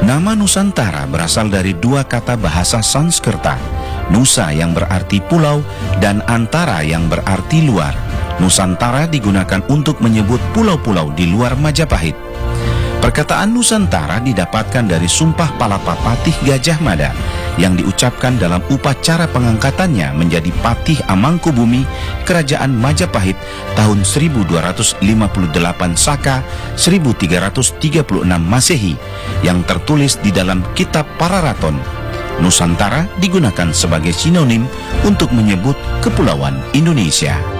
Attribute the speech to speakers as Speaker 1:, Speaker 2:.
Speaker 1: Nama Nusantara berasal dari dua kata bahasa Sanskerta, Nusa yang berarti pulau dan Antara yang berarti luar. Nusantara digunakan untuk menyebut pulau-pulau di luar Majapahit. Perkataan Nusantara didapatkan dari Sumpah Palapa Patih Gajah Mada yang diucapkan dalam upacara pengangkatannya menjadi Patih Amangkubumi Kerajaan Majapahit tahun 1258 Saka 1336 Masehi yang tertulis di dalam Kitab Pararaton. Nusantara digunakan sebagai sinonim untuk menyebut Kepulauan Indonesia.